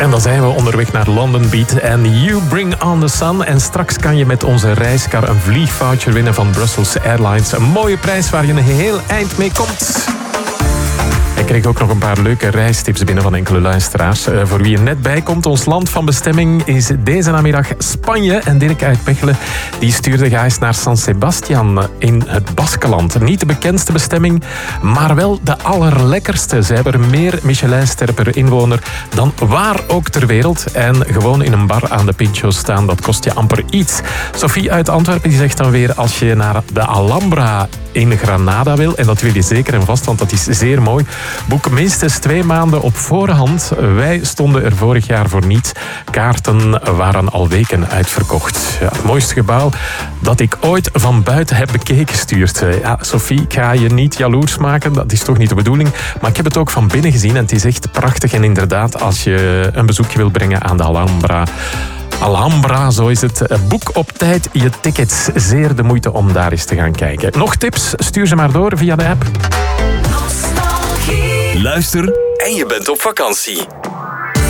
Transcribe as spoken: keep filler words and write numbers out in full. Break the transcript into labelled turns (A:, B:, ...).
A: En dan zijn we onderweg naar London Beat en You Bring On The Sun. En straks kan je met onze reiskar een vliegvoucher winnen van Brussels Airlines. Een mooie prijs waar je een heel eind mee komt. Ik kreeg ook nog een paar leuke reistips binnen van enkele luisteraars. Uh, voor wie er net bij komt, ons land van bestemming is deze namiddag Spanje. En Dirk uit Pechelen die stuurde ga eens naar San Sebastian in het Baskeland. Niet de bekendste bestemming, maar wel de allerlekkerste. Ze hebben er meer Michelinster per inwoner dan waar ook ter wereld. En gewoon in een bar aan de Pinchos staan, dat kost je amper iets. Sophie uit Antwerpen die zegt dan weer, als je naar de Alhambra in Granada wil, en dat wil je zeker en vast, want dat is zeer mooi, boek minstens twee maanden op voorhand. Wij stonden er vorig jaar voor niets. Kaarten waren al weken uitverkocht. Ja, het mooiste gebouw dat ik ooit van buiten heb bekeken stuurt. Ja, Sophie, ik ga je niet jaloers maken, dat is toch niet de bedoeling. Maar ik heb het ook van binnen gezien en het is echt prachtig. En inderdaad, als je een bezoekje wil brengen aan de Alhambra... Alhambra, zo is het. Boek op tijd je tickets. Zeer de moeite om daar eens te gaan kijken. Nog tips? Stuur ze maar door via de app.
B: Luister en je bent op vakantie.